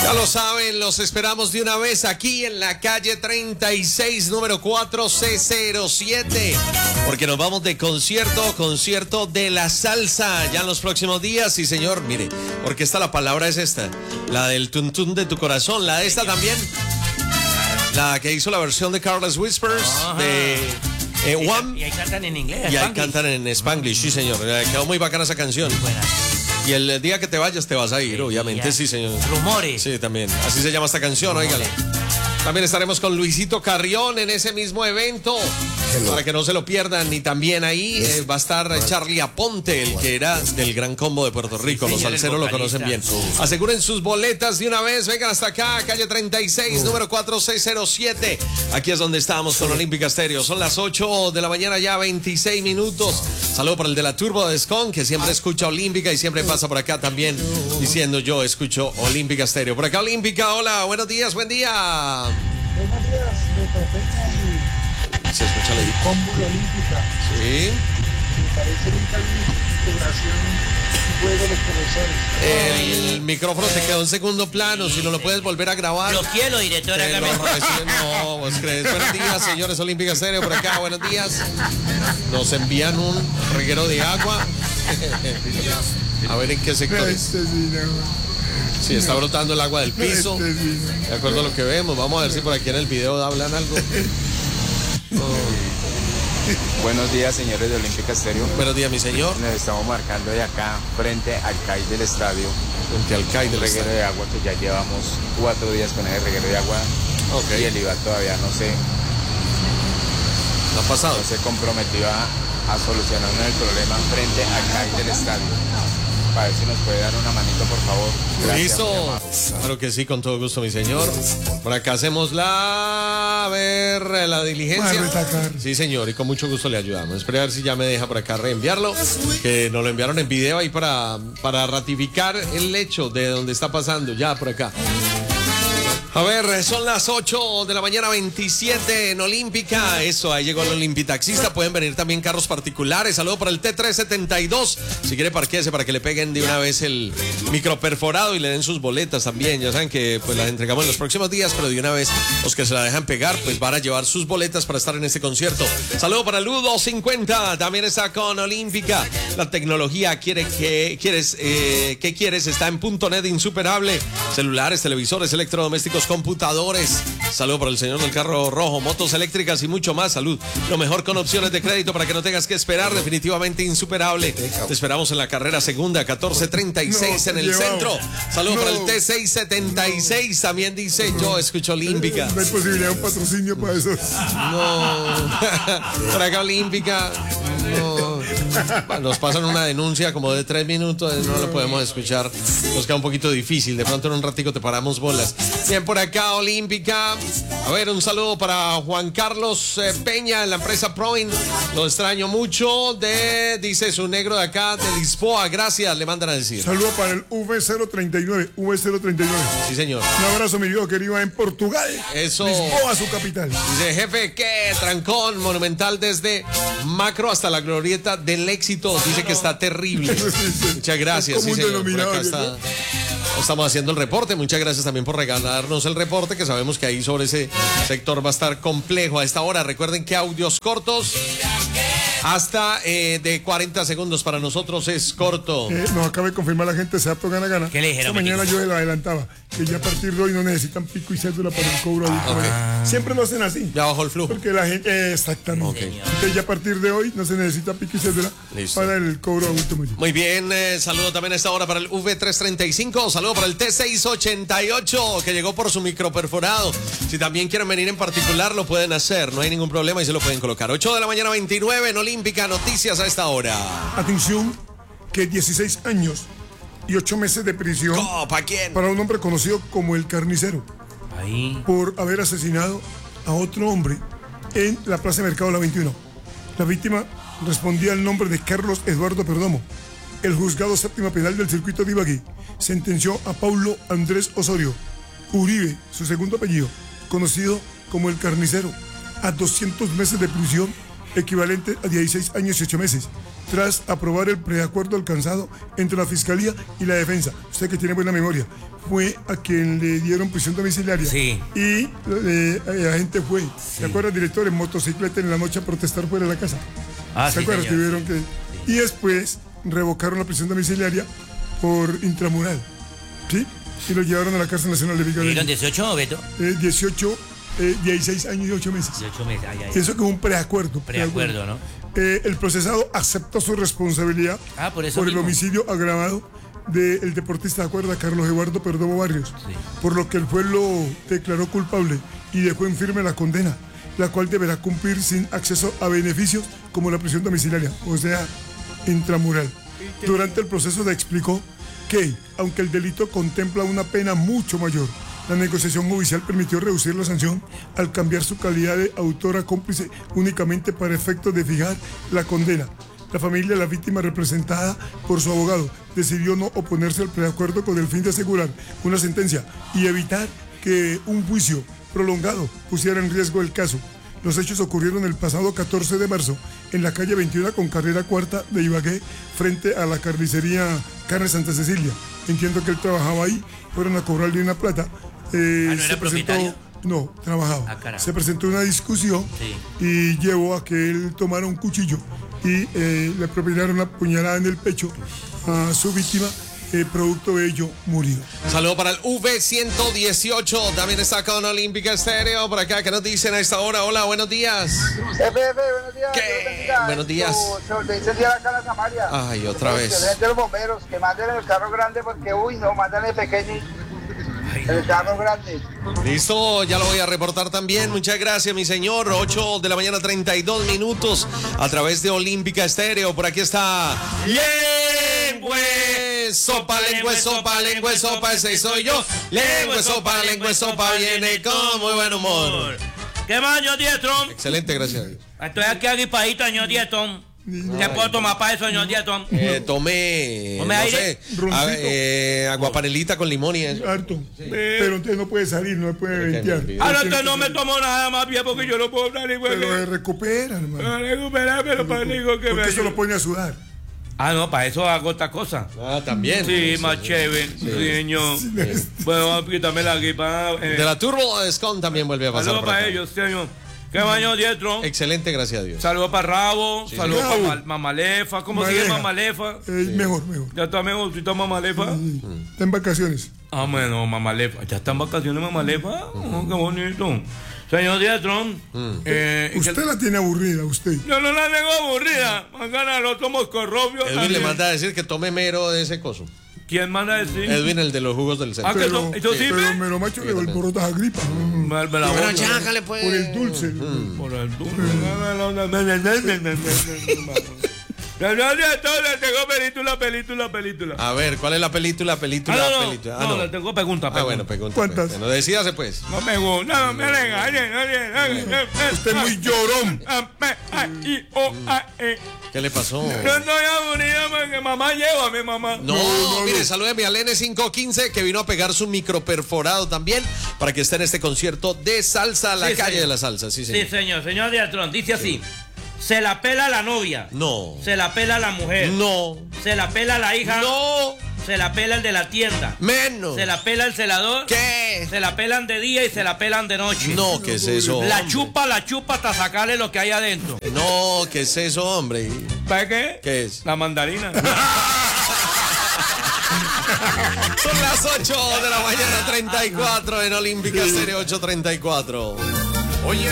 Ya lo saben, los esperamos de una vez aquí en la calle 36, número 4C07, porque nos vamos de concierto de la salsa, ya en los próximos días. Sí, señor, mire, porque la palabra es esta, la del tuntún de tu corazón, la de esta también, la que hizo la versión de Careless Whispers, de One. Y ahí cantan en inglés. Y ahí cantan en Spanglish, sí, señor, quedó muy bacana esa canción. Buena. Y el día que te vayas te vas a ir, obviamente, sí, señor. Rumores. Sí, también. Así se llama esta canción, óigale. También estaremos con Luisito Carrión en ese mismo evento, para que no se lo pierdan. Y también ahí va a estar Charlie Aponte, el que era del Gran Combo de Puerto Rico. Los salseros lo conocen bien. Aseguren sus boletas de una vez. Vengan hasta acá, calle 36, número 4607. Aquí es donde estamos con Olímpica Stereo. Son las 8 de la mañana, ya 26 minutos. Saludo para el de la Turbo de Escon, que siempre escucha Olímpica y siempre pasa por acá también diciendo yo escucho Olímpica Stereo. Por acá Olímpica, hola, buenos días, buen día. Buenos días, de Profeta y Se escucha la Combo de Olímpica. Sí. Me parece un cambio de integración y juego de los profesores. El micrófono se quedó en segundo plano, si no lo puedes volver a grabar. Lo quiero, directora. No, vos crees. Buenos días, señores Olímpica Stereo, por acá, buenos días. Nos envían un reguero de agua. A ver en qué sector es. Sí, está brotando el agua del piso. De acuerdo a lo que vemos. Vamos a ver si por aquí en el video hablan algo. Buenos días, señores de Olímpica Stereo. Buenos días, mi señor. Nos estamos marcando de acá, frente al CAI del estadio. Frente al CAI del reguero estadio. de agua, que ya llevamos 4 días con ese reguero de agua. Okay. Y el IVA todavía no se comprometió a solucionarnos el problema frente al CAI del estadio. Para ver si nos puede dar una manito, por favor. Gracias. Listo. Claro que sí, con todo gusto, mi señor. Por acá hacemos la diligencia. Sí, señor, y con mucho gusto le ayudamos. Espera a ver si ya me deja por acá reenviarlo, que nos lo enviaron en video ahí para ratificar el hecho de donde está pasando, ya por acá. A ver, son las 8 de la mañana, 27 en Olímpica. Eso, ahí llegó el Olimpitaxista. Pueden venir también carros particulares. Saludo para el T372. Si quiere, parquéese para que le peguen de una vez el micro perforado y le den sus boletas también. Ya saben que pues las entregamos en los próximos días, pero de una vez los que se la dejan pegar, pues van a llevar sus boletas para estar en este concierto. Saludo para Ludo 50. También está con Olímpica. La tecnología ¿qué quieres? Está en .net insuperable. Celulares, televisores, electrodomésticos, computadores. Saludo para el señor del carro rojo, motos eléctricas y mucho más. Salud. Lo mejor con opciones de crédito para que no tengas que esperar. Definitivamente insuperable. Te esperamos en la carrera segunda, 1436 en el centro. Saludo para el T676. También dice yo escucho Olímpica. No hay posibilidad de un patrocinio para eso. No. Por acá Olímpica. No. Nos pasan una denuncia como de 3 minutos. No lo podemos escuchar. Nos queda un poquito difícil. De pronto en un ratico te paramos bolas. Bien, por acá Olímpica. A ver, un saludo para Juan Carlos Peña en la empresa Proin. Lo extraño mucho. Dice su negro de acá de Lisboa. Gracias, le mandan a decir. Saludo para el V039. Sí, señor. Un abrazo, mi viejo querido, en Portugal. Eso. Lisboa, su capital. Dice, jefe, qué trancón monumental desde Macro hasta la glorieta del Éxito. Dice que está terrible. Muchas gracias. Es como sí, un señor. Por acá denominador, estamos haciendo el reporte. Muchas gracias también por regalarnos el reporte, que sabemos que ahí sobre ese sector va a estar complejo a esta hora. Recuerden que audios cortos hasta de 40 segundos para nosotros es corto. Nos acaba de confirmar la gente, Seapto Gana. ¿Qué le dijeron? Esta mañana yo lo adelantaba, que ya a partir de hoy no necesitan pico y cédula para el cobro. Siempre lo hacen así. Ya bajó el flujo. Porque la gente, exactamente. Okay. Entonces ya a partir de hoy no se necesita pico y cédula para el cobro adulto mayor. Muy bien, saludo también a esta hora para el V335, saludo para el T688 que llegó por su micro perforado. Si también quieren venir en particular lo pueden hacer, no hay ningún problema y se lo pueden colocar. 8 de la mañana 29 en Olímpica, noticias a esta hora. Atención, que 16 años y 8 meses de prisión ¿Para quién? para un hombre conocido como el Carnicero. Ahí. Por haber asesinado a otro hombre en la Plaza de Mercado La 21. La víctima respondía al nombre de Carlos Eduardo Perdomo. El juzgado séptimo penal del circuito de Ibagué sentenció a Paulo Andrés Osorio Uribe, su segundo apellido, conocido como el Carnicero, a 200 meses de prisión, equivalente a 16 años y 8 meses, tras aprobar el preacuerdo alcanzado entre la Fiscalía y la Defensa. Usted que tiene buena memoria, fue a quien le dieron prisión domiciliaria. Sí. Y el agente fue, ¿se acuerda, director? En motocicleta en la noche a protestar fuera de la casa. ¿Se acuerda? Señor. Tuvieron que... Y después revocaron la prisión domiciliaria por intramural, ¿sí? Y lo llevaron a la cárcel nacional de Villavicencio. ¿Dieron 18, Beto? 16 años y 8 meses. 18 meses, ay, ay. Y eso que es un preacuerdo. Preacuerdo, ¿no? El procesado aceptó su responsabilidad por eso el mismo. homicidio agravado del deportista, ¿de acuerdo? Carlos Eduardo Perdomo Barrios, Sí. por lo que el juez lo declaró culpable y dejó en firme la condena, la cual deberá cumplir sin acceso a beneficios como la prisión domiciliaria, o sea, intramural. Durante el proceso se explicó que, aunque el delito contempla una pena mucho mayor, la negociación judicial permitió reducir la sanción al cambiar su calidad de autora cómplice únicamente para efectos de fijar la condena. La familia de la víctima, representada por su abogado, decidió no oponerse al preacuerdo con el fin de asegurar una sentencia y evitar que un juicio prolongado pusiera en riesgo el caso. Los hechos ocurrieron el pasado 14 de marzo en la calle 21 con carrera cuarta de Ibagué, frente a la carnicería Carne Santa Cecilia. Entiendo que él trabajaba ahí, fueron a cobrarle una plata. ¿no era propietario? No, trabajaba. Caramba. Se presentó una discusión Sí. y llevó a que él tomara un cuchillo y le propinaron una puñalada en el pecho a su víctima. Producto de ello murió. Saludo para el V118. También está con Olímpica Estéreo. Por acá, ¿qué nos dicen a esta hora? Hola, buenos días. buenos días. ¿Qué? Dios bendiga. Buenos días. Se volvió a incendiar acá la Samaria. Ay, otra vez. Que de los bomberos, que manden el carro grande porque, uy, no, manden el pequeño. El carro grande. Listo, ya lo voy a reportar también. Muchas gracias, mi señor. 8 de la mañana, 32 minutos. A través de Olímpica Estéreo. Por aquí está. Lengüe, sopa, lengüe, sopa, lengüe, sopa. Ese soy yo. Lengüe, sopa, viene con muy buen humor. ¿Qué más, señor Dietron? Excelente, gracias a Dios. Estoy aquí agripadito, señor Dietron. ¿Qué puedo tomar para eso, señor Dietron? Tomé, ¿Tome no aire? sé, aguapanelita con limón y eso. Harto. Pero usted no puede salir, no puede ventear. Ahora usted no me tomó nada más bien porque yo no puedo hablar igual. Pero se recupera, hermano. Recuperar, pero para digo que Porque eso lo pone a sudar. No, para eso hago otra cosa. También. Sí, más chévere, señor. Bueno, quítame la gripa. De la Turbo Descon también vuelve a pasar. Saludos por para acá. ellos, señor. ¿Qué baño, Dietro? Excelente, gracias a Dios. Saludos para Rabo, saludos Rabo. para Mamalefa. ¿Cómo sigue Mamalefa? Mejor. ¿Ya está mejor? ¿Sí está Mamalefa? Está en vacaciones. Bueno, Mamalefa. ¿Ya está en vacaciones Mamalefa? Qué bonito. Señor Dietro. Usted la tiene aburrida, usted. Yo no la tengo aburrida. Mañana lo tomo corrobio. Edwin le manda a decir que tome mero de ese coso. ¿Quién manda a decir? Edwin, el de los jugos del centro. que Pero, ¿eso sirve? pero Mero Macho le alborotas a gripa. Me la Pero boca. chájale, pues. Por el dulce. Por el dulce. Señor Dietro, le tengo película. A ver, ¿cuál es la película? No, le tengo pregunta. Bueno, pregunta. ¿Cuántas? Bueno, decídase pues. No me gusta, no me regañen. Usted es muy llorón. ¿Qué le pasó? No estoy aburrido porque mamá, llévame, mamá. No, mire, salúdeme al N515 que vino a pegar su micro perforado también para que esté en este concierto de salsa, la Sí, calle señor. de la salsa. Sí, Sí, señor. señor Diatrón, dice así. Se la pela la novia. No. Se la pela la mujer. No. Se la pela la hija. No. Se la pela el de la tienda. Menos. Se la pela el celador. ¿Qué? Se la pelan de día y se la pelan de noche. No, ¿qué es eso? La hombre? chupa hasta sacarle lo que hay adentro. No, ¿qué es eso, hombre? ¿Para qué? ¿Qué es? La mandarina. Son las 8 de la mañana, 34 en Olímpica Estéreo 834. Oye,